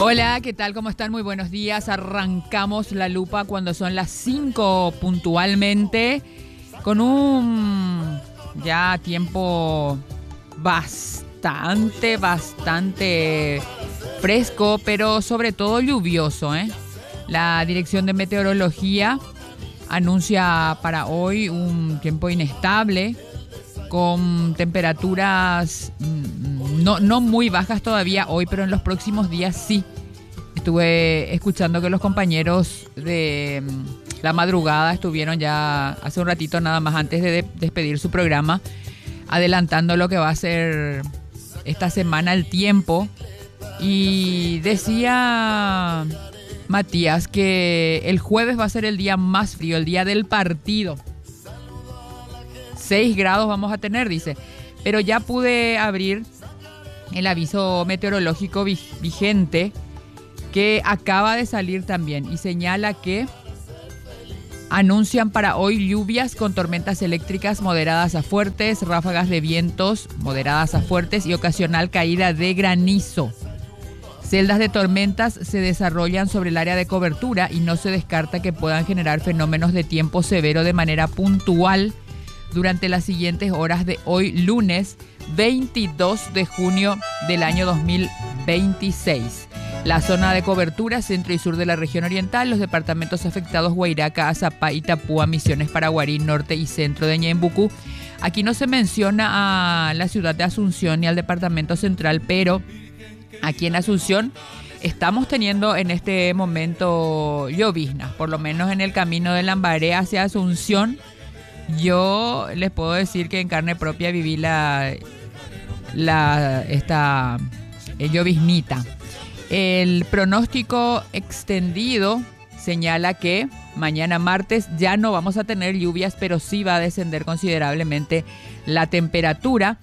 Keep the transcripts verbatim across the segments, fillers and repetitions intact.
Hola, ¿qué tal? ¿Cómo están? Muy buenos días. Arrancamos la lupa cuando son las cinco puntualmente, con un ya tiempo bastante, bastante fresco, pero sobre todo lluvioso, ¿eh? La Dirección de Meteorología anuncia para hoy un tiempo inestable, con temperaturas no, no muy bajas todavía hoy, pero en los próximos días sí. Estuve escuchando que los compañeros de la madrugada estuvieron ya hace un ratito nada más antes de, de despedir su programa, adelantando lo que va a ser esta semana el tiempo. Y decía Matías que el jueves va a ser el día más frío, el día del partido. seis grados vamos a tener, dice. Pero ya pude abrir el aviso meteorológico vigente que acaba de salir también y señala que anuncian para hoy lluvias con tormentas eléctricas moderadas a fuertes, ráfagas de vientos moderadas a fuertes y ocasional caída de granizo. Celdas de tormentas se desarrollan sobre el área de cobertura y no se descarta que puedan generar fenómenos de tiempo severo de manera puntual durante las siguientes horas de hoy, lunes veintidós de junio del año dos mil veintiséis. La zona de cobertura centro y sur de la región oriental, los departamentos afectados Huayraca, Azapá, Itapúa, Misiones, Paraguarí, norte y centro de Ñembucú. Aquí no se menciona a la ciudad de Asunción ni al departamento central, pero aquí en Asunción estamos teniendo en este momento lloviznas, por lo menos en el camino de Lambaré hacia Asunción. Yo les puedo decir que en carne propia viví la, la esta eh, lloviznita. El pronóstico extendido señala que mañana martes ya no vamos a tener lluvias, pero sí va a descender considerablemente la temperatura.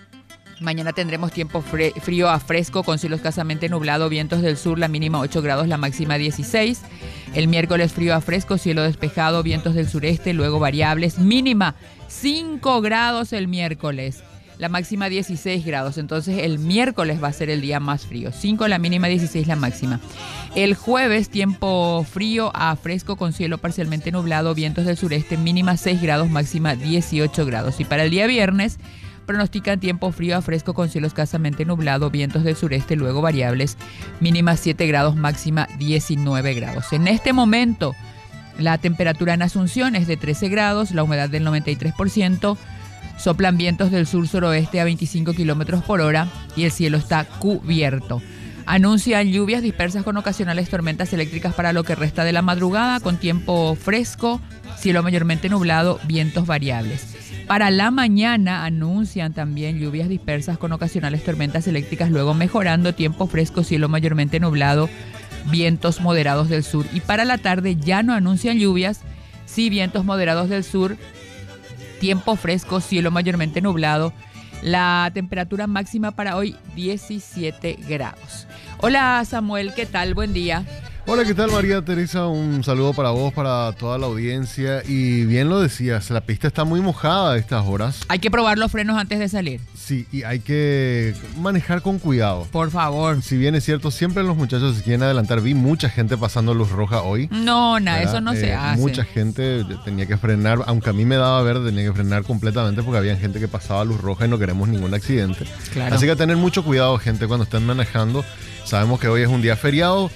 Mañana tendremos tiempo frío a fresco con cielos escasamente nublado, vientos del sur, la mínima ocho grados, la máxima dieciséis. El miércoles frío a fresco, cielo despejado, vientos del sureste, luego variables, mínima cinco grados el miércoles, la máxima dieciséis grados. Entonces el miércoles va a ser el día más frío, cinco la mínima, dieciséis la máxima. El jueves tiempo frío a fresco con cielo parcialmente nublado, vientos del sureste, mínima seis grados, máxima dieciocho grados. Y para el día viernes pronostican tiempo frío a fresco con cielo escasamente nublado, vientos del sureste, luego variables, mínima siete grados, máxima diecinueve grados. En este momento, la temperatura en Asunción es de trece grados, la humedad del noventa y tres por ciento, soplan vientos del sur-suroeste a veinticinco kilómetros por hora y el cielo está cubierto. Anuncian lluvias dispersas con ocasionales tormentas eléctricas para lo que resta de la madrugada, con tiempo fresco, cielo mayormente nublado, vientos variables. Para la mañana anuncian también lluvias dispersas con ocasionales tormentas eléctricas, luego mejorando, tiempo fresco, cielo mayormente nublado, vientos moderados del sur. Y para la tarde ya no anuncian lluvias, sí vientos moderados del sur, tiempo fresco, cielo mayormente nublado. La temperatura máxima para hoy, diecisiete grados. Hola Samuel, ¿qué tal? Buen día. Hola, ¿qué tal María Teresa? Un saludo para vos, para toda la audiencia. Y bien lo decías, la pista está muy mojada a estas horas. Hay que probar los frenos antes de salir. Sí, y hay que manejar con cuidado. Por favor. Si bien es cierto, siempre los muchachos se quieren adelantar. Vi mucha gente pasando luz roja hoy. No, nada, eso no eh, se hace. Mucha gente tenía que frenar, aunque a mí me daba verde, tenía que frenar completamente porque había gente que pasaba luz roja y no queremos ningún accidente. Claro. Así que tener mucho cuidado, gente, cuando estén manejando. Sabemos que hoy es un día feriado.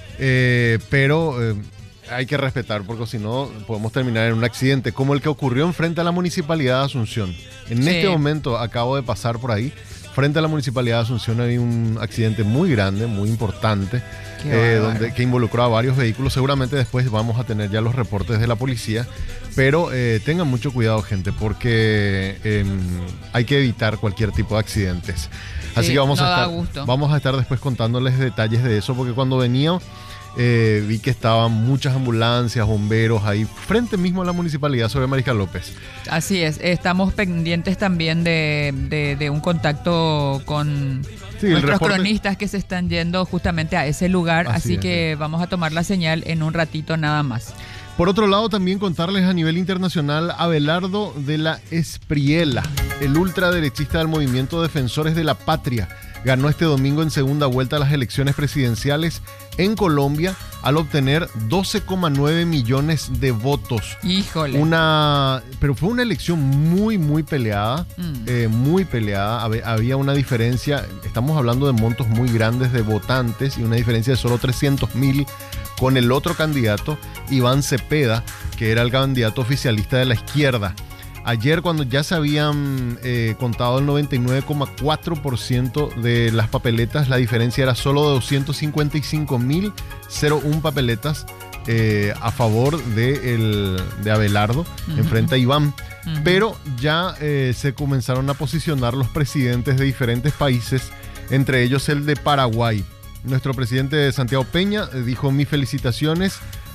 Eh, pero eh, hay que respetar porque si no podemos terminar en un accidente como el que ocurrió enfrente a la Municipalidad de Asunción. En sí. Este momento acabo de pasar por ahí. Frente a la Municipalidad de Asunción hay un accidente muy grande, muy importante, eh, donde, que involucró a varios vehículos. Seguramente después vamos a tener ya los reportes de la policía. Pero eh, tengan mucho cuidado, gente, porque eh, hay que evitar cualquier tipo de accidentes. Así sí, que vamos, no a estar, vamos a estar después contándoles detalles de eso, porque cuando venía eh, vi que estaban muchas ambulancias, bomberos ahí frente mismo a la municipalidad sobre Mariscal López. Así es, estamos pendientes también de, de, de un contacto con sí, nuestros reporte... cronistas que se están yendo justamente a ese lugar, así, así es, que sí. Vamos a tomar la señal en un ratito nada más. Por otro lado, también contarles a nivel internacional, Abelardo de la Espriella, el ultraderechista del movimiento Defensores de la Patria, ganó este domingo en segunda vuelta las elecciones presidenciales en Colombia al obtener doce coma nueve millones de votos. Híjole. Una, pero fue una elección muy, muy peleada, mm. eh, muy peleada. Había una diferencia, estamos hablando de montos muy grandes de votantes y una diferencia de solo trescientos mil con el otro candidato, Iván Cepeda, que era el candidato oficialista de la izquierda. Ayer, cuando ya se habían eh, contado el noventa y nueve coma cuatro por ciento de las papeletas, la diferencia era solo de doscientos cincuenta y cinco mil uno papeletas eh, a favor de, el, de Abelardo, uh-huh. enfrente a Iván. Uh-huh. Pero ya eh, se comenzaron a posicionar los presidentes de diferentes países, entre ellos el de Paraguay. Nuestro presidente Santiago Peña dijo: mis felicitaciones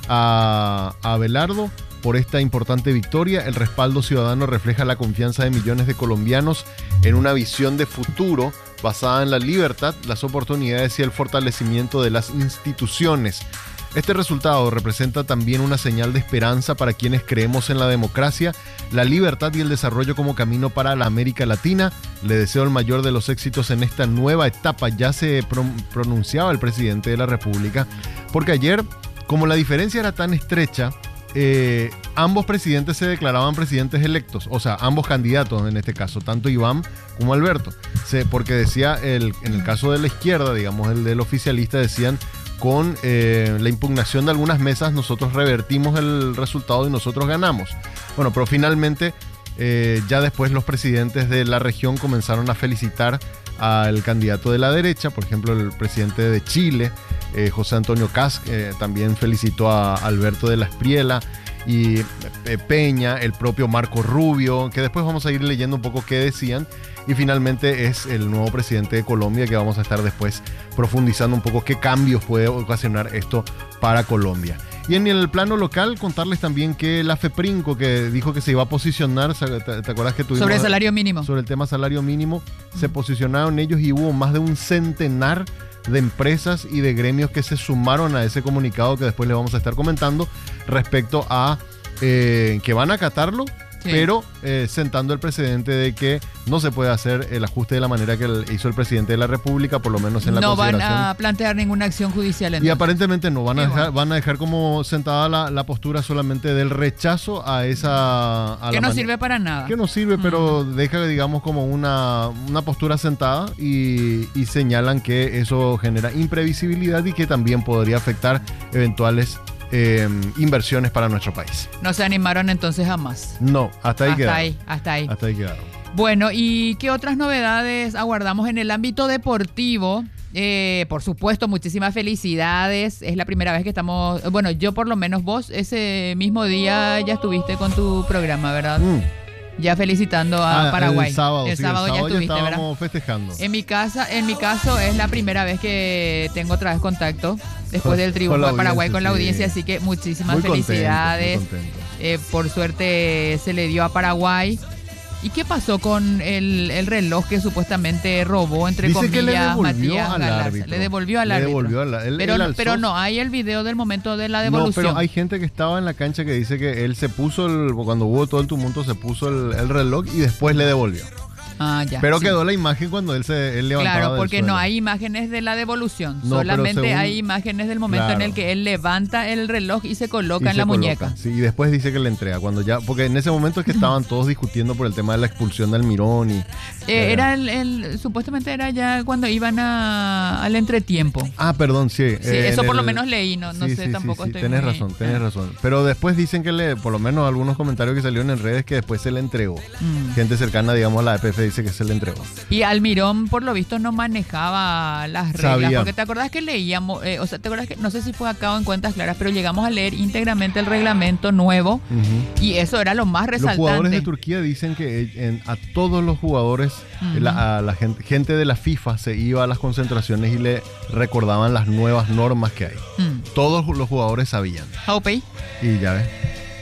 a, a Abelardo por esta importante victoria. El respaldo ciudadano refleja la confianza de millones de colombianos en una visión de futuro basada en la libertad, las oportunidades y el fortalecimiento de las instituciones. Este resultado representa también una señal de esperanza para quienes creemos en la democracia, la libertad y el desarrollo como camino para la América Latina. Le deseo el mayor de los éxitos en esta nueva etapa. Ya se pro- pronunciaba el presidente de la República, porque ayer, como la diferencia era tan estrecha, Eh, ambos presidentes se declaraban presidentes electos, o sea, ambos candidatos en este caso, tanto Iván como Alberto, se, porque decía, el, en el caso de la izquierda, digamos, el del oficialista, decían: con eh, la impugnación de algunas mesas nosotros revertimos el resultado y nosotros ganamos. Bueno, pero finalmente eh, ya después los presidentes de la región comenzaron a felicitar al candidato de la derecha. Por ejemplo, el presidente de Chile, eh, José Antonio Kast, eh, también felicitó a Alberto de la Espriella y eh, Peña, el propio Marco Rubio, que después vamos a ir leyendo un poco qué decían. Y finalmente es el nuevo presidente de Colombia, que vamos a estar después profundizando un poco qué cambios puede ocasionar esto para Colombia. Y en el plano local, contarles también que la FEPRINCO, que dijo que se iba a posicionar, ¿te, te acuerdas que tuvimos? Sobre el salario mínimo. Sobre el tema salario mínimo, mm. se posicionaron ellos y hubo más de un centenar de empresas y de gremios que se sumaron a ese comunicado que después les vamos a estar comentando respecto a eh, que van a acatarlo. Sí. Pero eh, sentando el precedente de que no se puede hacer el ajuste de la manera que el, hizo el presidente de la República, por lo menos en la no consideración. No van a plantear ninguna acción judicial. Entonces. Y aparentemente no, van a, dejar, bueno. van a dejar como sentada la, la postura solamente del rechazo a esa... A que la no man- sirve para nada. Que no sirve, mm. pero deja, digamos, como una, una postura sentada y, y señalan que eso genera imprevisibilidad y que también podría afectar eventuales Eh, inversiones para nuestro país. No se animaron entonces jamás. No, hasta ahí hasta quedaron. Ahí, hasta ahí. Hasta ahí quedaron. Bueno, ¿y qué otras novedades aguardamos en el ámbito deportivo? Eh, por supuesto, muchísimas felicidades. Es la primera vez que estamos... Bueno, yo por lo menos vos ese mismo día ya estuviste con tu programa, ¿verdad? Mm. Ya felicitando a ah, Paraguay. El sábado, el sí, sábado, el sábado ya estuviste, ya estábamos ¿verdad? festejando. En mi casa, en mi caso es la primera vez que tengo otra vez contacto después del triunfo de Paraguay con la audiencia, sí. Así que muchísimas muy felicidades. Contento, muy contento. Eh, por suerte se le dio a Paraguay. ¿Y qué pasó con el, el reloj que supuestamente robó, entre Dice comillas, que le devolvió Matías al Galarza? árbitro. Le devolvió al le árbitro. Devolvió al, él, pero, él pero no, hay el video del momento de la devolución. No, pero hay gente que estaba en la cancha que dice que él se puso, el, cuando hubo todo el tumulto, se puso el, el reloj y después le devolvió. Ah, ya. Pero sí. Quedó la imagen cuando él se él levantaba. Claro, porque del no suelo. hay imágenes de la devolución. No, solamente según, hay imágenes del momento claro. en el que él levanta el reloj y se coloca y en se la coloca. muñeca. Sí, y después dice que le entrega. Cuando ya, porque en ese momento es que estaban todos discutiendo por el tema de la expulsión del Mirón. Y, eh, eh, era el, el, supuestamente era ya cuando iban a, al entretiempo. Ah, perdón, sí. Sí, eh, eso por el, lo menos leí, no, no sí, sé, sí, tampoco sí, sí, estoy tenés muy, razón, tenés eh. razón. Pero después dicen que le, por lo menos algunos comentarios que salieron en redes, que después se le entregó. Mm. Gente cercana, digamos, a la E P F dice que se le entregó. Y Almirón, por lo visto, no manejaba las reglas. Sabía. Porque te acordás que leíamos, eh, o sea, te acordás que, no sé si fue acá o en Cuentas Claras, pero llegamos a leer íntegramente el reglamento nuevo uh-huh. y eso era lo más resaltante. Los jugadores de Turquía dicen que en, a todos los jugadores, uh-huh. la, a la gente, gente de la FIFA se iba a las concentraciones y le recordaban las nuevas normas que hay. Uh-huh. Todos los jugadores sabían. How pay? Y ya ves.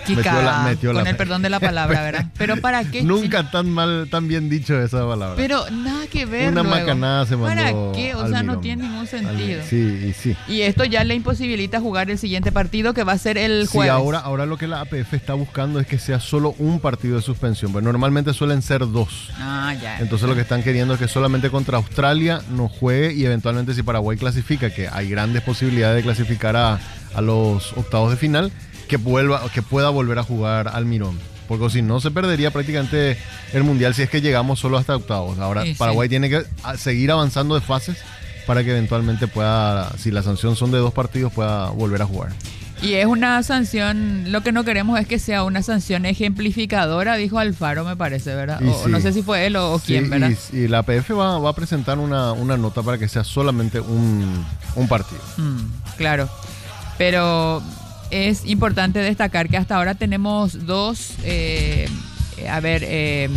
Qué Metió caga, la- metió con la- el perdón de la palabra, ¿verdad? Pero ¿para qué? Nunca tan mal, tan bien dicho esa palabra. Pero nada que ver Una luego. macanada se mandó. ¿Para qué? O sea, no Almirón. tiene ningún Al- sentido. Sí, y sí. Y esto ya le imposibilita jugar el siguiente partido, que va a ser el Sí, jueves. ahora, ahora lo que la A P F está buscando es que sea solo un partido de suspensión, pues normalmente suelen ser dos. Ah, ya. Entonces lo que están queriendo es que solamente contra Australia no juegue y eventualmente si Paraguay clasifica, que hay grandes posibilidades de clasificar a, a los octavos de final, que, vuelva, que pueda volver a jugar Almirón. Porque si no se perdería prácticamente el Mundial si es que llegamos solo hasta octavos. Ahora Sí, sí. Paraguay tiene que a- seguir avanzando de fases para que eventualmente pueda, si la sanción son de dos partidos, pueda volver a jugar. Y es una sanción, lo que no queremos es que sea una sanción ejemplificadora, dijo Alfaro, me parece, ¿verdad? Y O, sí. no sé si fue él o, o Sí, quién, ¿verdad? Y, y la A P F va, va a presentar una, una nota para que sea solamente un, un partido. Mm, claro. Pero es importante destacar que hasta ahora tenemos dos, eh, a ver, eh,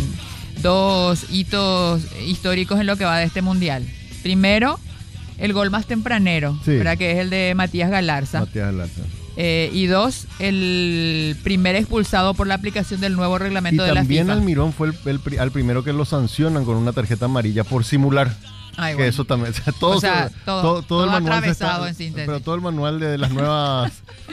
dos hitos históricos en lo que va de este mundial. Primero, el gol más tempranero, Sí. ¿verdad? Que es el de Matías Galarza. Matías Larza. Eh, y dos, el primer expulsado por la aplicación del nuevo Y reglamento de la también FIFA. Almirón fue el, el pri- al primero que lo sancionan con una tarjeta amarilla por simular. Ay, Que bueno. eso también, o sea, todo, O sea, se- todo- el todo manual se atravesado en síntesis. pero todo el manual de, de las nuevas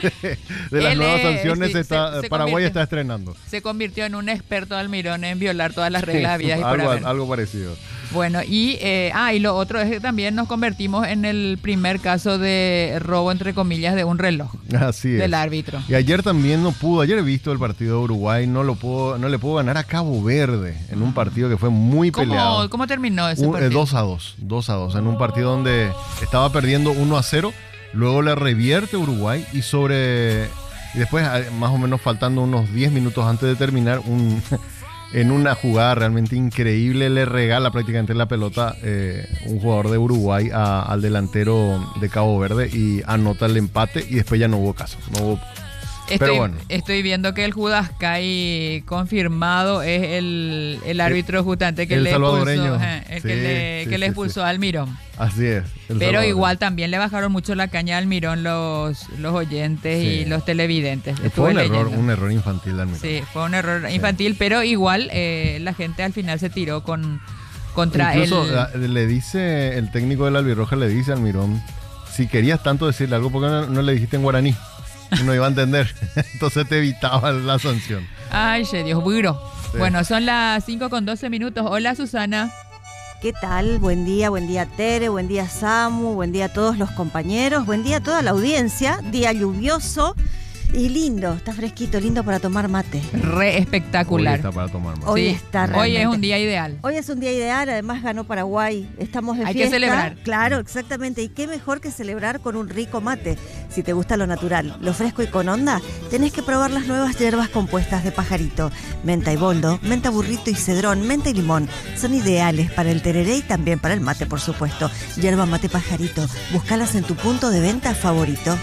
de las Él nuevas es- sanciones sí, se está, se- se Paraguay convirtió- está estrenando. Se convirtió en un experto Almirón en violar todas las reglas habidas y por algo, haber. algo parecido. Bueno, y, eh, ah, y lo otro es que también nos convertimos en el primer caso de robo, entre comillas, de un reloj Así es. del árbitro. Y ayer también no pudo, ayer he visto el partido de Uruguay, no lo pudo, no le pudo ganar a Cabo Verde en un partido que fue muy peleado. ¿Cómo, cómo terminó ese Un- eh, partido? dos a dos, dos a dos, en un partido donde estaba perdiendo uno a cero, luego le revierte Uruguay y sobre y después a- más o menos faltando unos diez minutos antes de terminar, un en una jugada realmente increíble le regala prácticamente la pelota eh, un jugador de Uruguay a- al delantero de Cabo Verde y anota el empate y después ya no hubo caso, no hubo. Estoy, pero bueno. estoy viendo que el Judascay confirmado es el, el árbitro justamente que el le expulsó, salvadoreño. ajá, el que Sí, le, sí, que le sí, expulsó a Almirón. Así es. el Pero Salvador. igual también le bajaron mucho la caña a Almirón los, los oyentes Sí. y los televidentes. fue Estuve un error, leyendo. un error infantil de Almirón. Sí, fue un error infantil, pero igual eh, la gente al final se tiró con contra Incluso él. la- le dice, el técnico del Albirroja le dice a Almirón, si querías tanto decirle algo, ¿por qué no, no le dijiste en guaraní? Y no iba a entender. Entonces te evitaba la sanción. Ay, che, Dios, buro. Sí. Bueno, son las cinco con doce minutos. Hola, Susana. ¿Qué tal? Buen día, buen día Tere, buen día Samu, buen día a todos los compañeros, buen día a toda la audiencia, día lluvioso y lindo, está fresquito, lindo para tomar mate. Re Hoy espectacular. está para tomar más. Hoy Sí, está hoy es realmente. un día ideal. Hoy es un día ideal, además ganó Paraguay, estamos de Hay que fiesta. celebrar. Claro, exactamente, y qué mejor que celebrar con un rico mate. Si te gusta lo natural, lo fresco y con onda, tenés que probar las nuevas hierbas compuestas de Pajarito. Menta y boldo, menta burrito y cedrón, menta y limón. Son ideales para el tereré y también para el mate, por supuesto. Hierba mate Pajarito, búscalas en tu punto de venta favorito.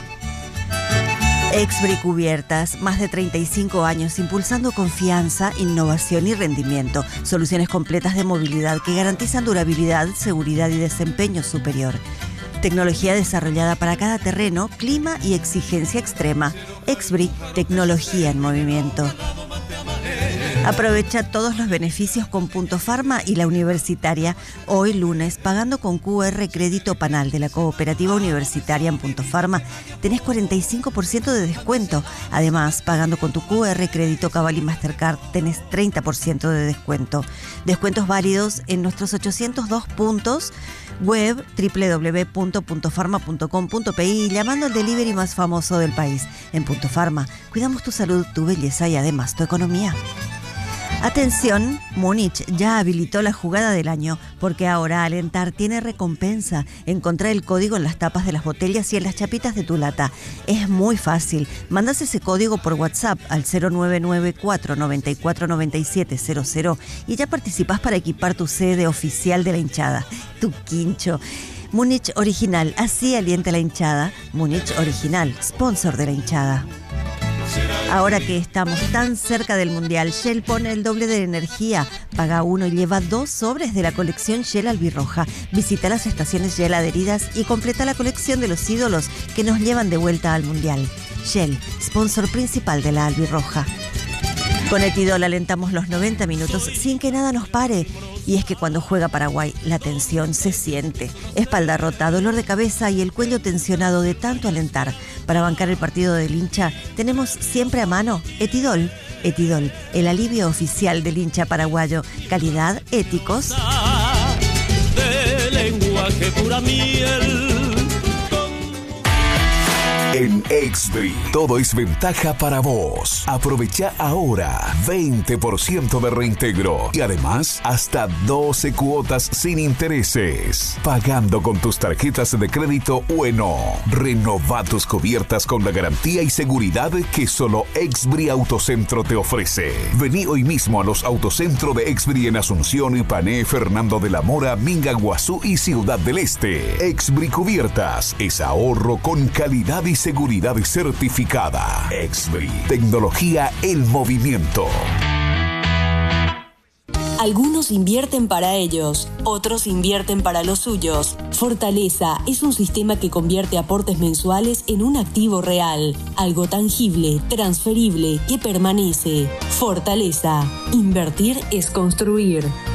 Exbri Cubiertas, más de treinta y cinco años impulsando confianza, innovación y rendimiento. Soluciones completas de movilidad que garantizan durabilidad, seguridad y desempeño superior. Tecnología desarrollada para cada terreno, clima y exigencia extrema. Exbri, tecnología en movimiento. Aprovecha todos los beneficios con Punto Farma y la Universitaria. Hoy lunes, pagando con Q R Crédito Panal de la Cooperativa Universitaria en Punto Farma, tenés cuarenta y cinco por ciento de descuento. Además, pagando con tu Q R Crédito Cabal y Mastercard, tenés treinta por ciento de descuento. Descuentos válidos en nuestros ochocientos dos puntos, web doble u doble u doble u punto punto farma punto com punto pe i y llamando al delivery más famoso del país. En Punto Farma, cuidamos tu salud, tu belleza y además tu economía. Atención, Múnich ya habilitó la jugada del año porque ahora Alentar tiene recompensa. Encontrá el código en las tapas de las botellas y en las chapitas de tu lata. Es muy fácil. Mandas ese código por WhatsApp al cero nueve nueve cuatro nueve cuatro nueve siete cero cero y ya participás para equipar tu sede oficial de la hinchada. Tu quincho. Múnich Original, así alienta la hinchada. Múnich Original, sponsor de la hinchada. Ahora que estamos tan cerca del Mundial, Shell pone el doble de energía. Paga uno y lleva dos sobres de la colección Shell Albirroja. Visita las estaciones Shell adheridas y completa la colección de los ídolos que nos llevan de vuelta al Mundial. Shell, sponsor principal de la albirroja. Con Etidol alentamos los noventa minutos sin que nada nos pare. Y es que cuando juega Paraguay, la tensión se siente. Espalda rota, dolor de cabeza y el cuello tensionado de tanto alentar. Para bancar el partido del hincha, tenemos siempre a mano Etidol. Etidol, el alivio oficial del hincha paraguayo. Calidad, éticos. De lenguaje pura miel. En Exbri, todo es ventaja para vos. Aprovecha ahora veinte por ciento de reintegro y además hasta doce cuotas sin intereses. Pagando con tus tarjetas de crédito Bueno. Renova tus cubiertas con la garantía y seguridad que solo Exbri Autocentro te ofrece. Vení hoy mismo a los Autocentro de Exbri en Asunción, Ipané, Fernando de la Mora, Mingaguazú y Ciudad del Este. Exbri Cubiertas es ahorro con calidad y seguridad certificada. Exbri, tecnología en movimiento. Algunos invierten para ellos, otros invierten para los suyos. Fortaleza es un sistema que convierte aportes mensuales en un activo real, algo tangible, transferible, que permanece. Fortaleza. Invertir es construir.